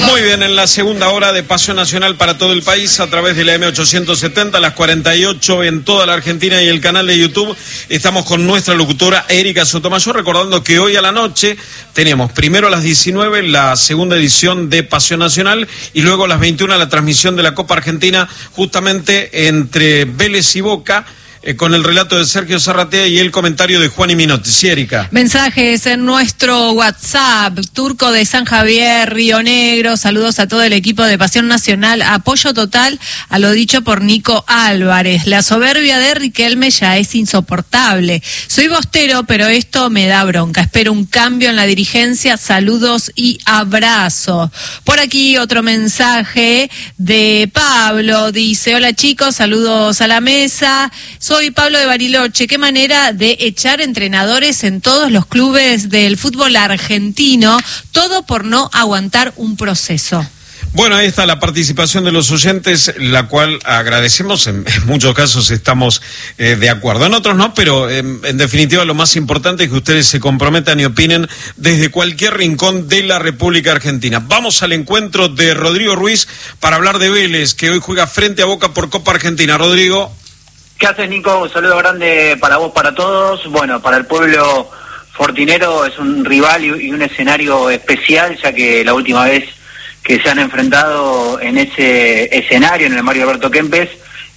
Muy bien, en la segunda hora de Pasión Nacional para todo el país, a través de la M870, las 48 en toda la Argentina y el canal de YouTube, estamos con nuestra locutora Erika Sotomayor, recordando que hoy a la noche tenemos primero a las 19 la segunda edición de Pasión Nacional y luego a las 21 la transmisión de la Copa Argentina, justamente entre Vélez y Boca, con el relato de Sergio Zarratea y el comentario de Juan y Minotti. Sí, Erika. Mensajes en nuestro WhatsApp. Turco de San Javier, Río Negro. Saludos a todo el equipo de Pasión Nacional. Apoyo total a lo dicho por Nico Álvarez. La soberbia de Riquelme ya es insoportable. Soy bostero, pero esto me da bronca. Espero un cambio en la dirigencia. Saludos y abrazo. Por aquí otro mensaje de Pablo. Dice, hola chicos, saludos a la mesa. Soy Pablo de Bariloche. Qué manera de echar entrenadores en todos los clubes del fútbol argentino, todo por no aguantar un proceso. Bueno, ahí está la participación de los oyentes, la cual agradecemos. En muchos casos estamos de acuerdo, en otros no, pero en definitiva lo más importante es que ustedes se comprometan y opinen desde cualquier rincón de la República Argentina. Vamos al encuentro de Rodrigo Ruiz para hablar de Vélez, que hoy juega frente a Boca por Copa Argentina. Rodrigo. ¿Qué haces, Nico? Un saludo grande para vos, para todos. Bueno, para el pueblo fortinero es un rival y un escenario especial, ya que la última vez que se han enfrentado en ese escenario, en el Mario Alberto Kempes,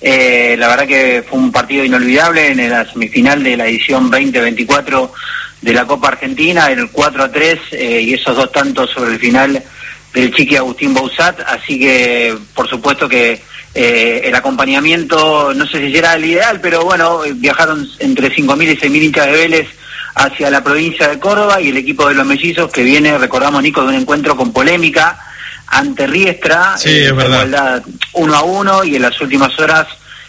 la verdad que fue un partido inolvidable en la semifinal de la edición 2024 de la Copa Argentina, en el 4-3, y esos dos tantos sobre el final del Chiqui Agustín Bouzat, así que por supuesto que el acompañamiento, no sé si será el ideal, pero bueno, viajaron entre 5.000 y 6.000 hinchas de Vélez hacia la provincia de Córdoba, y el equipo de los mellizos que viene, recordamos, Nico, de un encuentro con polémica ante Riestra, sí, es verdad. Igualdad 1-1, y en las últimas horas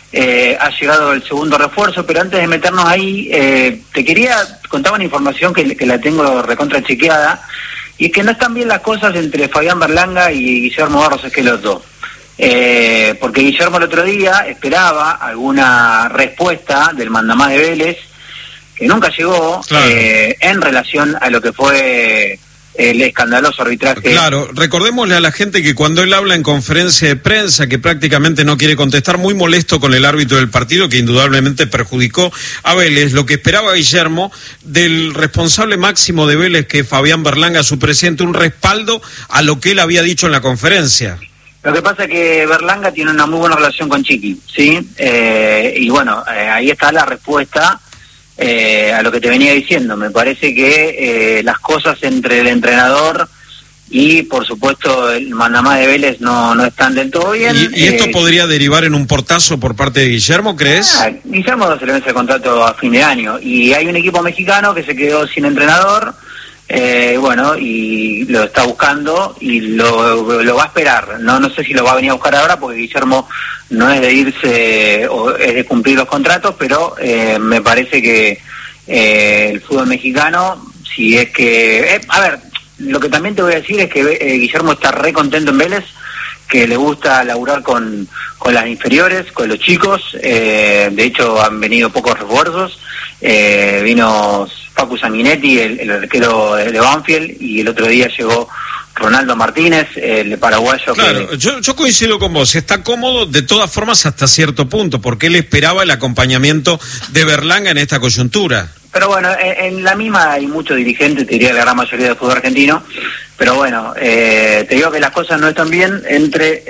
ha llegado el segundo refuerzo. Pero antes de meternos ahí, te quería contar una información que la tengo recontra chequeada, y es que no están bien las cosas entre Fabián Berlanga y Guillermo Barros Esqueloto. Porque Guillermo el otro día esperaba alguna respuesta del mandamás de Vélez, que nunca llegó, claro, en relación a lo que fue el escandaloso arbitraje. Claro, recordémosle a la gente que cuando él habla en conferencia de prensa, que prácticamente no quiere contestar, muy molesto con el árbitro del partido, que indudablemente perjudicó a Vélez, lo que esperaba Guillermo del responsable máximo de Vélez, que es Fabián Berlanga, su presidente, un respaldo a lo que él había dicho en la conferencia. Lo que pasa es que Berlanga tiene una muy buena relación con Chiqui, ¿sí? Y bueno, ahí está la respuesta a lo que te venía diciendo. Me parece que las cosas entre el entrenador y, por supuesto, el mandamás de Vélez no están del todo bien. ¿Y esto podría derivar en un portazo por parte de Guillermo, crees? Guillermo se le vence el contrato a fin de año, y hay un equipo mexicano que se quedó sin entrenador. Bueno, y lo está buscando y lo va a esperar. No sé si lo va a venir a buscar ahora, porque Guillermo no es de irse o es de cumplir los contratos, pero me parece que el fútbol mexicano, si es que... a ver, lo que también te voy a decir es que Guillermo está re contento en Vélez, que le gusta laburar con las inferiores, con los chicos. De hecho, han venido pocos refuerzos. Vino Facu Sanguinetti, el arquero de Banfield, y el otro día llegó Ronaldo Martínez, el paraguayo. Claro, que... yo coincido con vos, está cómodo de todas formas hasta cierto punto, porque él esperaba el acompañamiento de Berlanga en esta coyuntura. Pero bueno, en la misma hay muchos dirigentes, te diría la gran mayoría del fútbol argentino, pero bueno, te digo que las cosas no están bien entre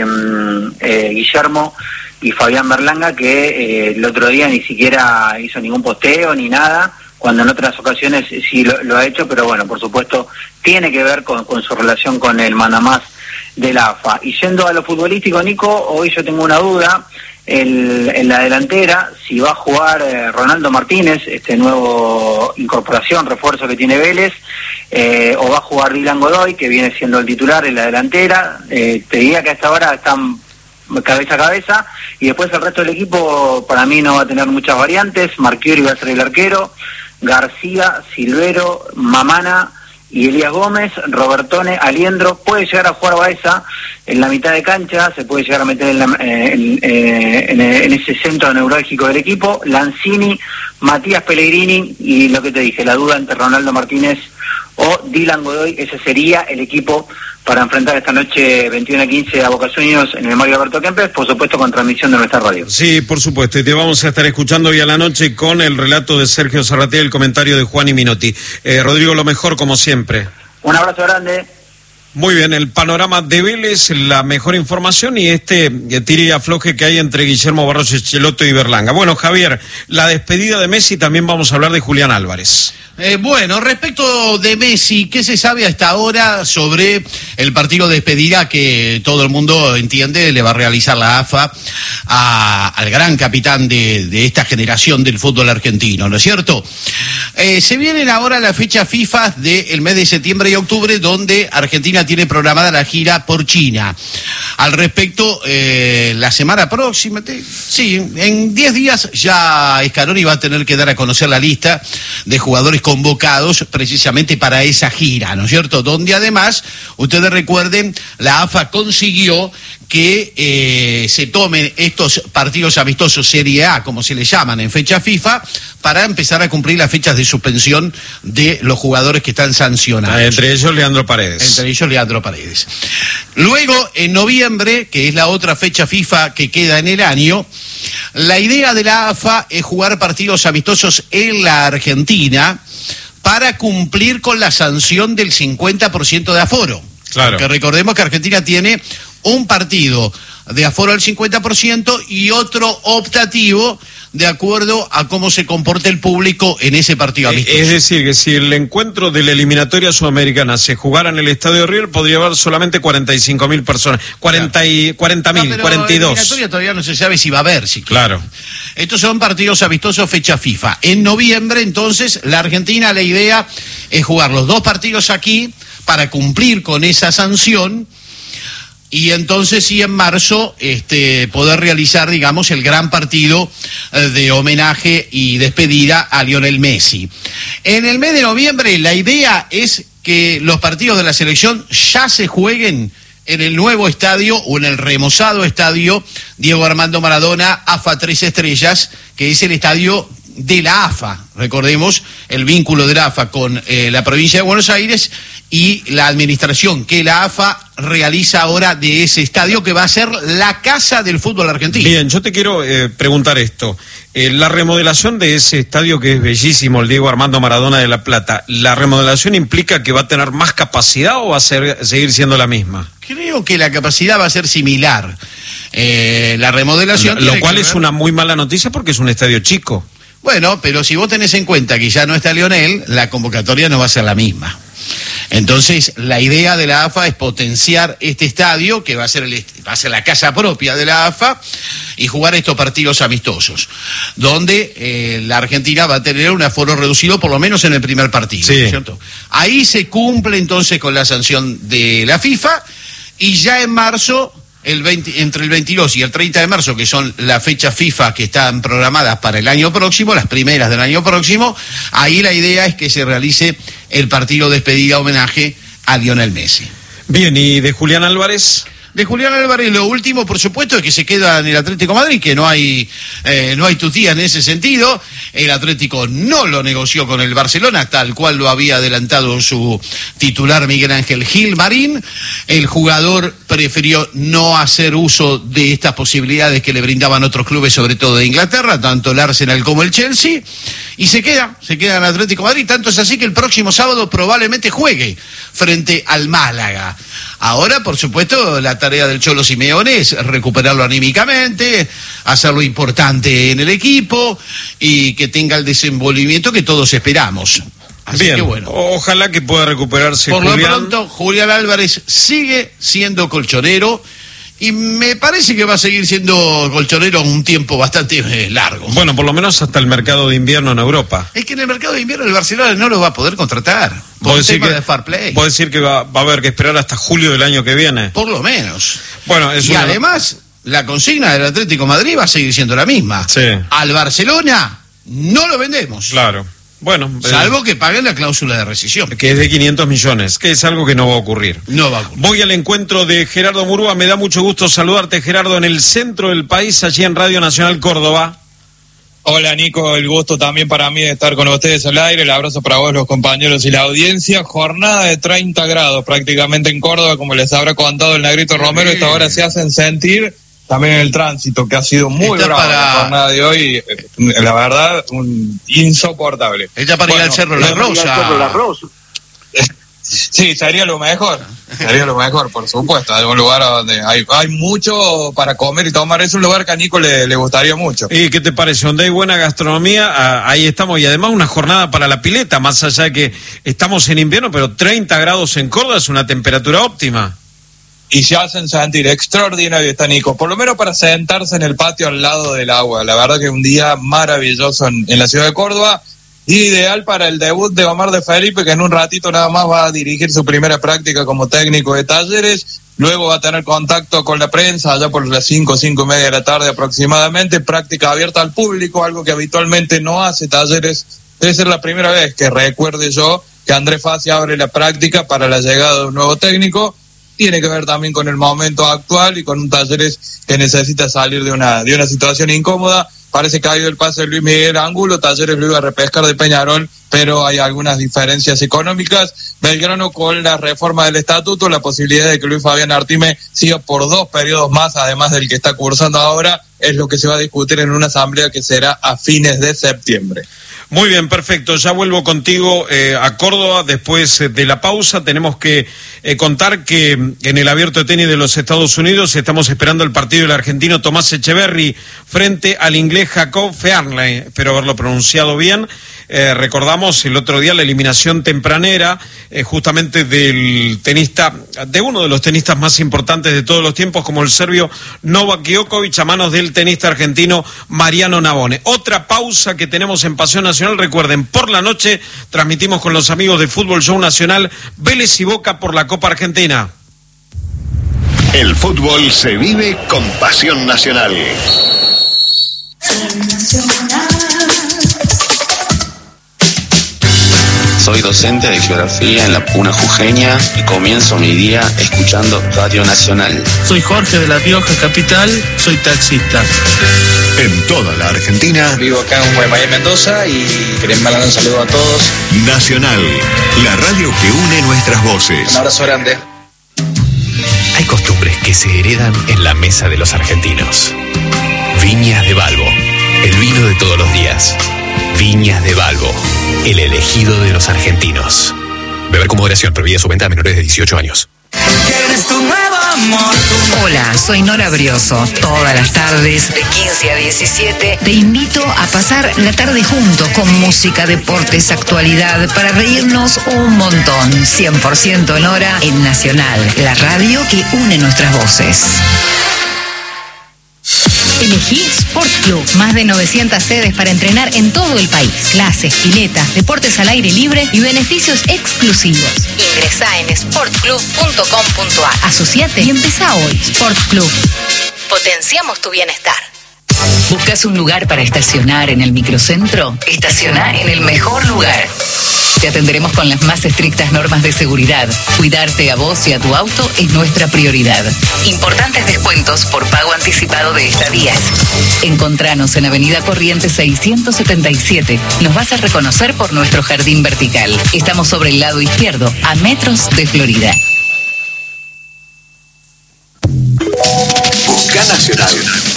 Guillermo y Fabián Berlanga, que el otro día ni siquiera hizo ningún posteo ni nada, cuando en otras ocasiones sí lo ha hecho, pero bueno, por supuesto, tiene que ver con su relación con el mandamás de la AFA. Y yendo a lo futbolístico, Nico, hoy yo tengo una duda. En la delantera, si va a jugar Ronaldo Martínez, este nuevo incorporación, refuerzo que tiene Vélez, o va a jugar Dylan Godoy, que viene siendo el titular en la delantera. Te diría que hasta ahora están cabeza a cabeza, y después el resto del equipo para mí no va a tener muchas variantes. Marchiori va a ser el arquero, García, Silvero, Mamana y Elías Gómez, Robertone, Aliendro. Puede llegar a jugar Baeza en la mitad de cancha, se puede llegar a meter en ese centro neurálgico del equipo. Lanzini, Matías Pellegrini, y lo que te dije, la duda entre Ronaldo Martínez o Dylan Godoy. Ese sería el equipo para enfrentar esta noche 21:15 a Boca Juniors en el Mario Alberto Kempes, por supuesto con transmisión de nuestra radio. Sí, por supuesto, y te vamos a estar escuchando hoy a la noche con el relato de Sergio Zarratea y el comentario de Juan y Minotti. Rodrigo, lo mejor como siempre. Un abrazo grande. Muy bien, el panorama de Vélez, la mejor información y tire y afloje que hay entre Guillermo Barros Schelotto y Berlanga. Bueno, Javier, la despedida de Messi, también vamos a hablar de Julián Álvarez. Bueno, respecto de Messi, ¿qué se sabe hasta ahora sobre el partido de despedida que todo el mundo entiende le va a realizar la AFA al gran capitán de esta generación del fútbol argentino, ¿no es cierto? Se vienen ahora las fechas FIFA del mes de septiembre y octubre, donde Argentina tiene programada la gira por China. Al respecto, la semana próxima, en 10 días ya Scaloni va a tener que dar a conocer la lista de jugadores convocados precisamente para esa gira, ¿no es cierto? Donde además, ustedes recuerden, la AFA consiguió que se tomen estos partidos amistosos Serie A, como se les llaman en fecha FIFA, para empezar a cumplir las fechas de suspensión de los jugadores que están sancionados. Entre ellos Leandro Paredes. Luego, en noviembre, que es la otra fecha FIFA que queda en el año, la idea de la AFA es jugar partidos amistosos en la Argentina para cumplir con la sanción del 50% de aforo. Claro. Porque recordemos que Argentina tiene un partido de aforo al 50% y otro optativo de acuerdo a cómo se comporte el público en ese partido amistoso. Es decir, que si el encuentro de la eliminatoria sudamericana se jugara en el Estadio River, podría haber solamente 45.000 personas. 40.000, 42. La eliminatoria todavía no se sabe si va a haber. Claro. Estos son partidos amistosos fecha FIFA. En noviembre, entonces, la Argentina, la idea es jugar los 2 partidos aquí para cumplir con esa sanción. Y entonces sí en marzo poder realizar, digamos, el gran partido de homenaje y despedida a Lionel Messi. En el mes de noviembre la idea es que los partidos de la selección ya se jueguen en el nuevo estadio o en el remozado estadio Diego Armando Maradona AFA 3 Estrellas, que es el estadio de la AFA. Recordemos el vínculo de la AFA con la provincia de Buenos Aires y la administración que la AFA realiza ahora de ese estadio que va a ser la casa del fútbol argentino. Bien, yo te quiero preguntar esto. La remodelación de ese estadio que es bellísimo, el Diego Armando Maradona de La Plata, ¿la remodelación implica que va a tener más capacidad o va a seguir siendo la misma? Creo que la capacidad va a ser similar. La remodelación... Lo cual es una muy mala noticia porque es un estadio chico. Bueno, pero si vos tenés en cuenta que ya no está Lionel, la convocatoria no va a ser la misma. Entonces, la idea de la AFA es potenciar este estadio, que va a ser la casa propia de la AFA, y jugar estos partidos amistosos, donde la Argentina va a tener un aforo reducido, por lo menos en el primer partido, sí. ¿Cierto? Ahí se cumple entonces con la sanción de la FIFA, y ya en marzo... entre el 22 y el 30 de marzo, que son las fechas FIFA que están programadas para el año próximo, las primeras del año próximo, ahí la idea es que se realice el partido despedida homenaje a Lionel Messi. Bien, ¿y de Julián Álvarez? De Julián Álvarez, lo último, por supuesto, es que se queda en el Atlético de Madrid, que no hay tutía en ese sentido. El Atlético no lo negoció con el Barcelona, tal cual lo había adelantado su titular Miguel Ángel Gil Marín. El jugador prefirió no hacer uso de estas posibilidades que le brindaban otros clubes, sobre todo de Inglaterra, tanto el Arsenal como el Chelsea, y se queda en el Atlético de Madrid. Tanto es así que el próximo sábado probablemente juegue frente al Málaga. Ahora, por supuesto, la tarea del Cholo Simeone es recuperarlo anímicamente, hacerlo importante en el equipo y que tenga el desenvolvimiento que todos esperamos. Así bien, que bueno. Ojalá que pueda recuperarse Por Julián. lo pronto, Julián Álvarez sigue siendo colchonero y me parece que va a seguir siendo colchonero un tiempo bastante largo. Bueno, por lo menos hasta el mercado de invierno en Europa. Es que en el mercado de invierno el Barcelona no lo va a poder contratar. Por un tema de fair play. ¿Puedo decir que va a haber que esperar hasta julio del año que viene? Por lo menos. Bueno, además, la consigna del Atlético de Madrid va a seguir siendo la misma. Sí. Al Barcelona no lo vendemos. Claro. Bueno, salvo que paguen la cláusula de rescisión. Que es de 500 millones, que es algo que no va a ocurrir. No va a ocurrir. Voy al encuentro de Gerardo Murúa. Me da mucho gusto saludarte, Gerardo, en el centro del país, allí en Radio Nacional Córdoba. Hola Nico, el gusto también para mí de estar con ustedes al aire, el abrazo para vos, los compañeros y la audiencia. Jornada de 30 grados prácticamente en Córdoba, como les habrá contado el Negrito Romero. Esta hora se hacen sentir también el tránsito, que ha sido muy bravo la jornada de hoy, la verdad, insoportable. Ella para ir al Cerro La Rosa. Sí, sería lo mejor, por supuesto, de un lugar donde hay mucho para comer y tomar. Es un lugar que a Nico le gustaría mucho. ¿Y qué te parece? Donde hay buena gastronomía, ahí estamos, y además una jornada para la pileta, más allá de que estamos en invierno, pero 30 grados en Córdoba es una temperatura óptima. Y se hacen sentir extraordinario, está Nico, por lo menos para sentarse en el patio al lado del agua. La verdad que un día maravilloso en la ciudad de Córdoba. Ideal para el debut de Omar de Felipe, que en un ratito nada más va a dirigir su primera práctica como técnico de Talleres. Luego va a tener contacto con la prensa allá por las 5:30 de la tarde aproximadamente. Práctica abierta al público, algo que habitualmente no hace Talleres. Debe ser la primera vez que recuerde yo que Andrés Fassi abre la práctica para la llegada de un nuevo técnico. Tiene que ver también con el momento actual y con un Talleres que necesita salir de una situación incómoda. Parece que ha ido el pase de Luis Miguel Angulo, Talleres lo iba a repescar de Peñarol, pero hay algunas diferencias económicas. Belgrano, con la reforma del estatuto, la posibilidad de que Luis Fabián Artime siga por 2 periodos más, además del que está cursando ahora, es lo que se va a discutir en una asamblea que será a fines de septiembre. Muy bien, perfecto. Ya vuelvo contigo a Córdoba después de la pausa. Tenemos que contar que en el Abierto de Tenis de los Estados Unidos estamos esperando el partido del argentino Tomás Echeverry frente al inglés Jacob Fearnley. Espero haberlo pronunciado bien. Recordamos el otro día la eliminación tempranera justamente del tenista, de uno de los tenistas más importantes de todos los tiempos, como el serbio Novak Djokovic, a manos del tenista argentino Mariano Navone. Otra pausa que tenemos en Pasión Nacional. Recuerden, por la noche transmitimos con los amigos de Fútbol Show Nacional Vélez y Boca por la Copa Argentina. El fútbol se vive con Pasión Nacional. Soy docente de geografía en la Puna Jujeña y comienzo mi día escuchando Radio Nacional. Soy Jorge de La Rioja Capital, soy taxista. En toda la Argentina. Vivo acá en Guaymallén, Mendoza, y queremos mandar un saludo a todos. Nacional, la radio que une nuestras voces. Un abrazo grande. Hay costumbres que se heredan en la mesa de los argentinos. Viñas de Balbo, el vino de todos los días. Viñas de Balbo, el elegido de los argentinos. Beber con moderación, prohibida su venta a menores de 18 años. Hola, soy Nora Brioso. Todas las tardes, de 15 a 17, te invito a pasar la tarde juntos con música, deportes, actualidad, para reírnos un montón. 100% Nora en Nacional, la radio que une nuestras voces. Elegí Sport Club. Más de 900 sedes para entrenar en todo el país. Clases, piletas, deportes al aire libre y beneficios exclusivos. Ingresá en sportclub.com.ar. Asociate y empezá hoy. Sport Club. Potenciamos tu bienestar. ¿Buscas un lugar para estacionar en el microcentro? Estaciona en el mejor lugar. Te atenderemos con las más estrictas normas de seguridad. Cuidarte a vos y a tu auto es nuestra prioridad. Importantes descuentos por pago anticipado de estadías. Encontranos en Avenida Corrientes 677. Nos vas a reconocer por nuestro jardín vertical. Estamos sobre el lado izquierdo, a metros de Florida. Busca Nacional.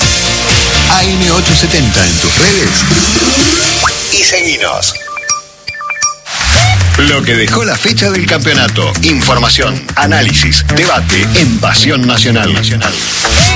AM870 en tus redes. Y seguinos. Lo que dejó la fecha del campeonato. Información, análisis, debate en Pasión Nacional.